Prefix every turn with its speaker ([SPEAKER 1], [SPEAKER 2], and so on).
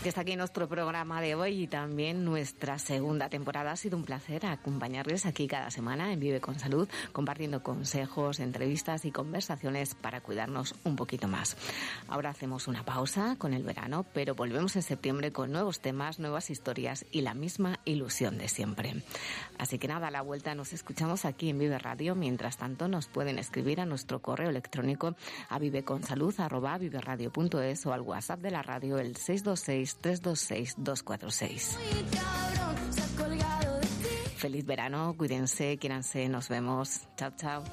[SPEAKER 1] Y hasta aquí nuestro programa de hoy y también nuestra segunda temporada. Ha sido un placer acompañarles aquí cada semana en Vive con Salud, compartiendo consejos, entrevistas y conversaciones para cuidarnos un poquito más. Ahora hacemos una pausa con el verano, pero volvemos en septiembre con nuevos temas, nuevas historias y la misma ilusión de siempre. Así que nada, a la vuelta nos escuchamos aquí en Vive Radio. Mientras tanto, nos pueden escribir a nuestro correo electrónico a viveconsalud@viveradio.es o al WhatsApp de la radio el 626-326-246. Feliz verano, cuídense, quiéranse, nos vemos. Chao, chao.